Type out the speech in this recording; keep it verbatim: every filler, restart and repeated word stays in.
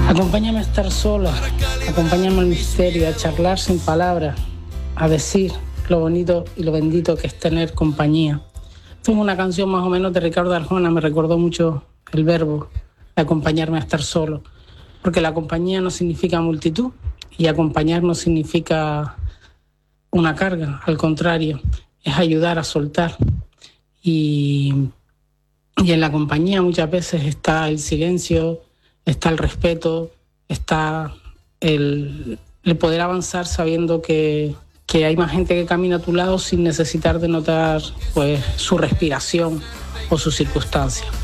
Acompáñame a estar sola, acompáñame al misterio, a charlar sin palabras, a decir lo bonito y lo bendito que es tener compañía. Esta es una canción más o menos de Ricardo Arjona, me recordó mucho el verbo de acompañarme a estar solo, porque la compañía no significa multitud y acompañar no significa una carga, al contrario, es ayudar a soltar. Y, y en la compañía muchas veces está el silencio, está el respeto, está el, el poder avanzar sabiendo que, que hay más gente que camina a tu lado sin necesitar de notar pues, su respiración o su circunstancia.